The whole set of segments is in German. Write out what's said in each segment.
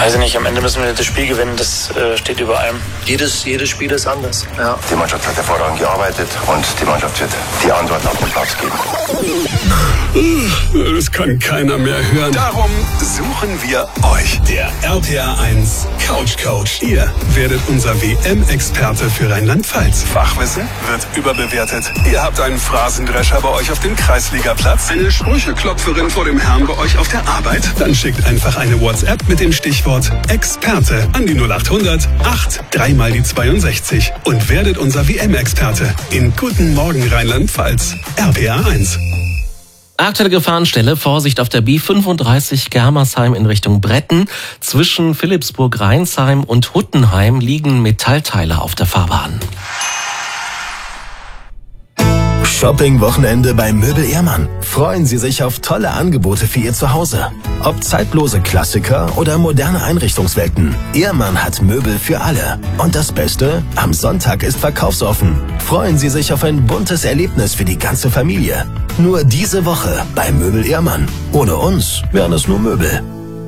Weiß ich nicht, am Ende müssen wir das Spiel gewinnen, das steht über allem. Jedes Spiel ist anders. Ja. Die Mannschaft hat hervorragend gearbeitet und die Mannschaft wird die Antworten auf den Platz geben. Das kann keiner mehr hören. Darum suchen wir euch. Der RPA 1 Couch Coach. Ihr werdet unser WM-Experte für Rheinland-Pfalz. Fachwissen wird überbewertet. Ihr habt einen Phrasendrescher bei euch auf dem Kreisligaplatz. Eine Sprücheklopferin vor dem Herrn bei euch auf der Arbeit? Dann schickt einfach eine WhatsApp mit dem Stichwort Experte an die 0800 8 3 mal die 62 und werdet unser WM-Experte in Guten Morgen Rheinland-Pfalz. RPA 1. Aktuelle Gefahrenstelle, Vorsicht auf der B35 Germersheim in Richtung Bretten. Zwischen Philippsburg-Rheinsheim und Huttenheim liegen Metallteile auf der Fahrbahn. Shopping-Wochenende bei Möbel Ehrmann. Freuen Sie sich auf tolle Angebote für Ihr Zuhause. Ob zeitlose Klassiker oder moderne Einrichtungswelten. Ehrmann hat Möbel für alle. Und das Beste? Am Sonntag ist verkaufsoffen. Freuen Sie sich auf ein buntes Erlebnis für die ganze Familie. Nur diese Woche bei Möbel Ehrmann. Ohne uns wären es nur Möbel.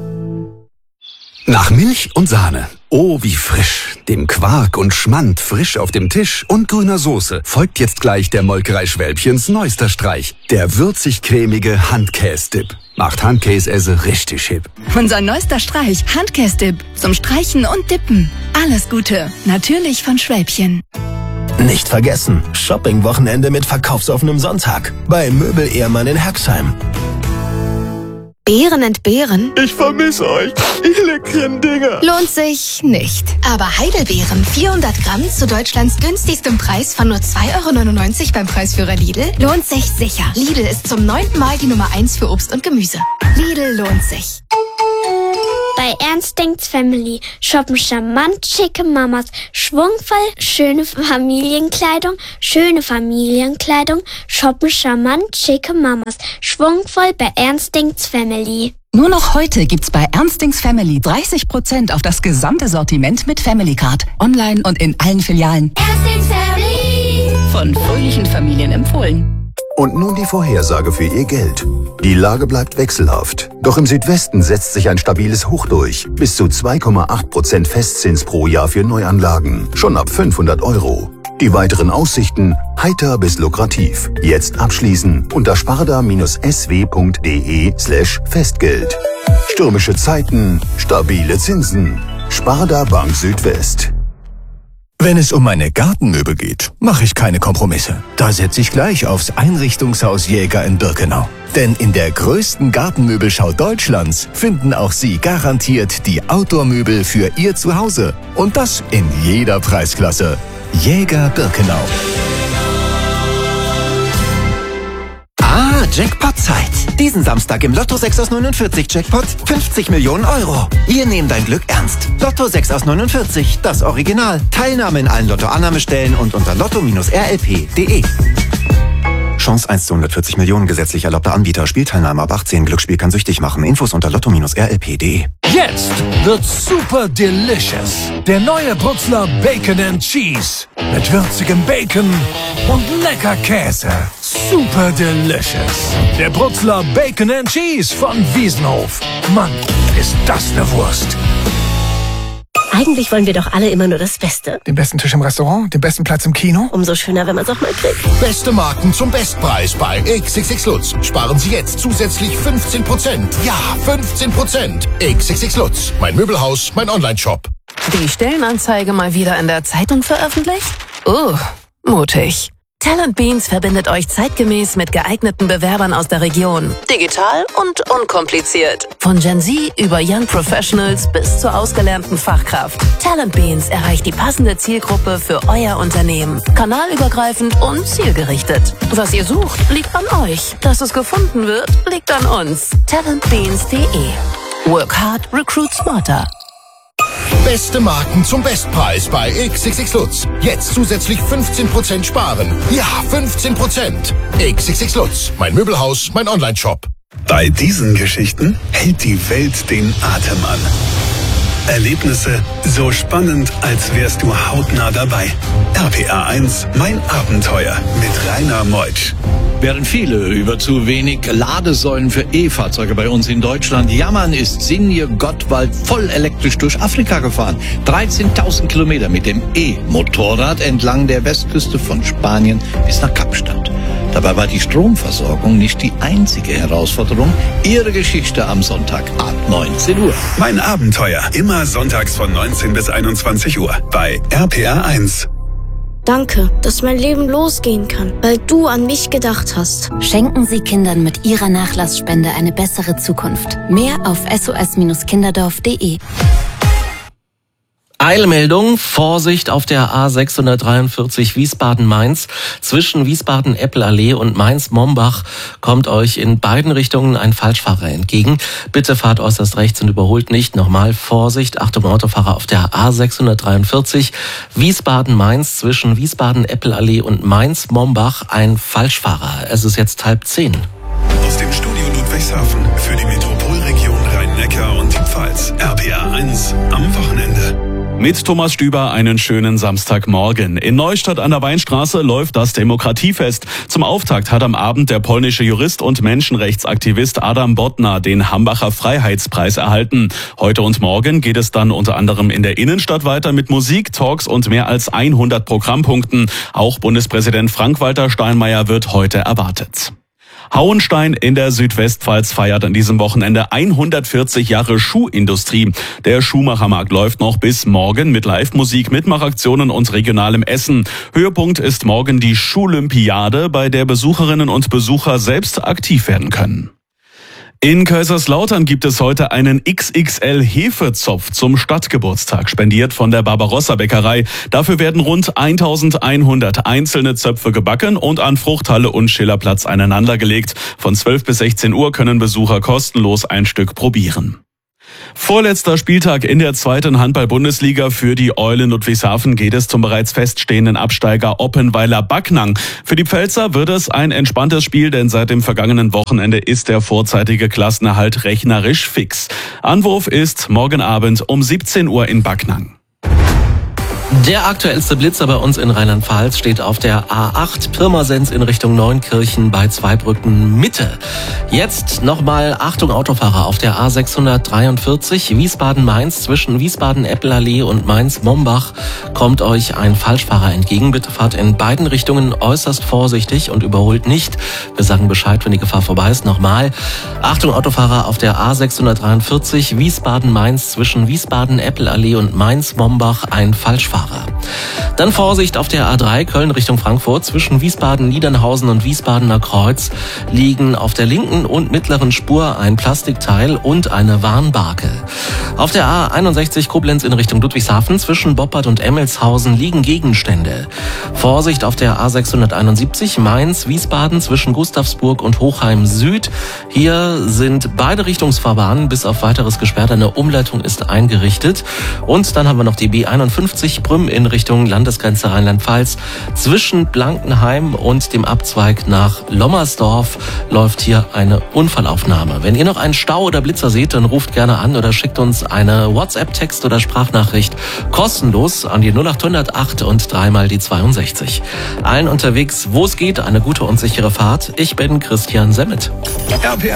Nach Milch und Sahne. Oh, wie frisch. Dem Quark und Schmand frisch auf dem Tisch und grüner Soße folgt jetzt gleich der Molkerei Schwälbchens neuester Streich. Der würzig-cremige Handkäse-Dip. Macht Handkäse richtig hip. Unser neuester Streich, Handkäse-Dip. Zum Streichen und Dippen. Alles Gute. Natürlich von Schwälbchen. Nicht vergessen, Shopping-Wochenende mit verkaufsoffenem Sonntag. Bei Möbel Ehrmann in Herxheim. Beeren entbehren? Ich vermisse euch. Ihr leckeren Dinger. Lohnt sich nicht. Aber Heidelbeeren, 400 Gramm zu Deutschlands günstigstem Preis von nur 2,99 € beim Preisführer Lidl, lohnt sich sicher. Lidl ist zum 9. Mal die Nummer 1 für Obst und Gemüse. Lidl lohnt sich. Bei Ernst denkt's Family shoppen charmant schicke Mamas, schwungvoll schöne Familienkleidung, shoppen charmant schicke Mamas, schwungvoll bei Ernst denkt's Family. Nur noch heute gibt's bei Ernstings Family 30% auf das gesamte Sortiment mit Family Card. Online und in allen Filialen. Ernstings Family. Von fröhlichen Familien empfohlen. Und nun die Vorhersage für Ihr Geld. Die Lage bleibt wechselhaft. Doch im Südwesten setzt sich ein stabiles Hoch durch. Bis zu 2,8% Festzins pro Jahr für Neuanlagen. Schon ab 500 €. Die weiteren Aussichten heiter bis lukrativ. Jetzt abschließen unter sparda-sw.de/Festgeld. Stürmische Zeiten, stabile Zinsen. Sparda Bank Südwest. Wenn es um meine Gartenmöbel geht, mache ich keine Kompromisse. Da setze ich gleich aufs Einrichtungshaus Jäger in Birkenau. Denn in der größten Gartenmöbelschau Deutschlands finden auch Sie garantiert die Outdoor-Möbel für Ihr Zuhause. Und das in jeder Preisklasse. Jäger Birkenau. Jackpot-Zeit. Diesen Samstag im Lotto 6 aus 49 Jackpot 50 Millionen €. Wir nehmen dein Glück ernst. Lotto 6 aus 49, das Original. Teilnahme in allen Lotto-Annahmestellen und unter lotto-rlp.de. Chance 1 zu 140 Millionen, gesetzlich erlaubter Anbieter. Spielteilnahme ab 18. Glücksspiel kann süchtig machen. Infos unter lotto-rlp.de. Jetzt wird's super delicious. Der neue Brutzler Bacon and Cheese. Mit würzigem Bacon und lecker Käse. Super delicious. Der Brutzler Bacon and Cheese von Wiesenhof. Mann, ist das eine Wurst. Eigentlich wollen wir doch alle immer nur das Beste. Den besten Tisch im Restaurant, den besten Platz im Kino. Umso schöner, wenn man es auch mal kriegt. Beste Marken zum Bestpreis bei XXX Lutz. Sparen Sie jetzt zusätzlich 15%. Ja, 15%. XXX Lutz. Mein Möbelhaus, mein Onlineshop. Die Stellenanzeige mal wieder in der Zeitung veröffentlicht? Mutig. Talent Beans verbindet euch zeitgemäß mit geeigneten Bewerbern aus der Region. Digital und unkompliziert. Von Gen Z über Young Professionals bis zur ausgelernten Fachkraft. Talent Beans erreicht die passende Zielgruppe für euer Unternehmen. Kanalübergreifend und zielgerichtet. Was ihr sucht, liegt an euch. Dass es gefunden wird, liegt an uns. talentbeans.de. Work hard, recruit smarter. Beste Marken zum Bestpreis bei XXX Lutz. Jetzt zusätzlich 15% sparen. Ja, 15%. XXX Lutz. Mein Möbelhaus, mein Onlineshop. Bei diesen Geschichten hält die Welt den Atem an. Erlebnisse so spannend, als wärst du hautnah dabei. RPA 1, mein Abenteuer mit Rainer Meutsch. Während viele über zu wenig Ladesäulen für E-Fahrzeuge bei uns in Deutschland jammern, ist Sinje Gottwald voll elektrisch durch Afrika gefahren. 13.000 Kilometer mit dem E-Motorrad entlang der Westküste von Spanien bis nach Kapstadt. Dabei war die Stromversorgung nicht die einzige Herausforderung. Ihre Geschichte am Sonntag ab 19 Uhr. Mein Abenteuer, immer sonntags von 19 bis 21 Uhr bei RPA 1. Danke, dass mein Leben losgehen kann, weil du an mich gedacht hast. Schenken Sie Kindern mit Ihrer Nachlassspende eine bessere Zukunft. Mehr auf sos-kinderdorf.de. Eilmeldung, Vorsicht auf der A643 Wiesbaden-Mainz. Zwischen Wiesbaden-Eppelallee und Mainz-Mombach kommt euch in beiden Richtungen ein Falschfahrer entgegen. Bitte fahrt äußerst rechts und überholt nicht. Nochmal Vorsicht, Achtung Autofahrer auf der A643 Wiesbaden-Mainz. Zwischen Wiesbaden-Eppelallee und Mainz-Mombach ein Falschfahrer. Es ist jetzt 9:30. Aus dem Studio Ludwigshafen für die Metropolregion Rhein-Neckar und die Pfalz. RPA 1 am Wochenende. Mit Thomas Stüber einen schönen Samstagmorgen. In Neustadt an der Weinstraße läuft das Demokratiefest. Zum Auftakt hat am Abend der polnische Jurist und Menschenrechtsaktivist Adam Bodnar den Hambacher Freiheitspreis erhalten. Heute und morgen geht es dann unter anderem in der Innenstadt weiter mit Musik, Talks und mehr als 100 Programmpunkten. Auch Bundespräsident Frank-Walter Steinmeier wird heute erwartet. Hauenstein in der Südwestpfalz feiert an diesem Wochenende 140 Jahre Schuhindustrie. Der Schuhmachermarkt läuft noch bis morgen mit Live-Musik, Mitmachaktionen und regionalem Essen. Höhepunkt ist morgen die Schuhlympiade, bei der Besucherinnen und Besucher selbst aktiv werden können. In Kaiserslautern gibt es heute einen XXL-Hefezopf zum Stadtgeburtstag, spendiert von der Barbarossa-Bäckerei. Dafür werden rund 1100 einzelne Zöpfe gebacken und an Fruchthalle und Schillerplatz aneinandergelegt. Von 12 bis 16 Uhr können Besucher kostenlos ein Stück probieren. Vorletzter Spieltag in der 2. Handball-Bundesliga. Für die Eulen Ludwigshafen geht es zum bereits feststehenden Absteiger Oppenweiler-Backnang. Für die Pfälzer wird es ein entspanntes Spiel, denn seit dem vergangenen Wochenende ist der vorzeitige Klassenerhalt rechnerisch fix. Anwurf ist morgen Abend um 17 Uhr in Backnang. Der aktuellste Blitzer bei uns in Rheinland-Pfalz steht auf der A8 Pirmasens in Richtung Neunkirchen bei Zweibrücken Mitte. Jetzt nochmal Achtung Autofahrer auf der A643 Wiesbaden-Mainz. Zwischen Wiesbaden-Eppelallee und Mainz-Mombach kommt euch ein Falschfahrer entgegen. Bitte fahrt in beiden Richtungen äußerst vorsichtig und überholt nicht. Wir sagen Bescheid, wenn die Gefahr vorbei ist. Nochmal Achtung Autofahrer auf der A643 Wiesbaden-Mainz. Zwischen Wiesbaden-Eppelallee und Mainz-Mombach ein Falschfahrer. Dann Vorsicht auf der A3 Köln Richtung Frankfurt. Zwischen Wiesbaden-Niedernhausen und Wiesbadener Kreuz liegen auf der linken und mittleren Spur ein Plastikteil und eine Warnbarke. Auf der A61 Koblenz in Richtung Ludwigshafen zwischen Boppard und Emmelshausen liegen Gegenstände. Vorsicht auf der A671 Mainz-Wiesbaden zwischen Gustavsburg und Hochheim Süd. Hier sind beide Richtungsfahrbahnen bis auf weiteres gesperrt. Eine Umleitung ist eingerichtet. Und dann haben wir noch die B51 Brüm in Richtung Landesgrenze Rheinland-Pfalz. Zwischen Blankenheim und dem Abzweig nach Lommersdorf läuft hier eine Unfallaufnahme. Wenn ihr noch einen Stau oder Blitzer seht, dann ruft gerne an oder schickt uns eine WhatsApp-Text- oder Sprachnachricht kostenlos an die 0800 und 3 die 62. Allen unterwegs, wo es geht, eine gute und sichere Fahrt. Ich bin Christian Semmet.